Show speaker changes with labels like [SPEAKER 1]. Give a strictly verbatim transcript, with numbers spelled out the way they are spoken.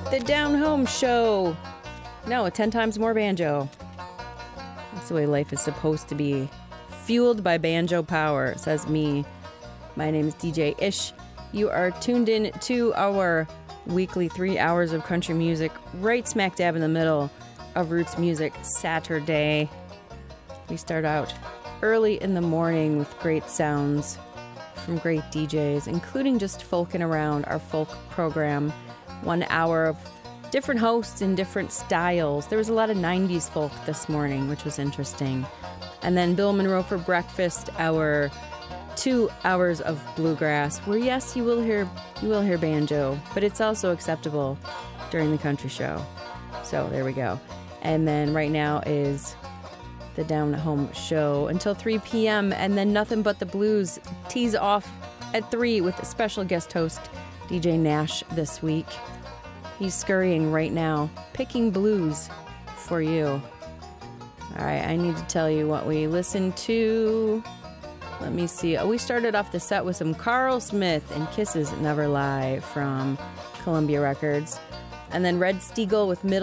[SPEAKER 1] The Down Home Show. No, ten times more banjo. That's the way life is supposed to be. Fueled by banjo power, says me. My name is D J Ish. You are tuned in to our weekly three hours of country music, right smack dab in the middle of Roots Music Saturday. We start out early in the morning with great sounds from great D Js, including just folking around our folk program. One hour of different hosts in different styles. There was a lot of nineties folk this morning, which was interesting. And then Bill Monroe for breakfast, our two hours of bluegrass, where yes, you will hear you will hear banjo, but it's also acceptable during the country show. So there we go. And then right now is the Down Home Show until three p.m. and then Nothing But the Blues tees off at three with a special guest host, D J Nash, this week. He's scurrying right now, picking blues for you. All right, I need to tell you what we listened to. Let me see. Oh, we started off the set with some Carl Smith and Kisses Never Lie from Columbia Records. And then Red Steagle with Middle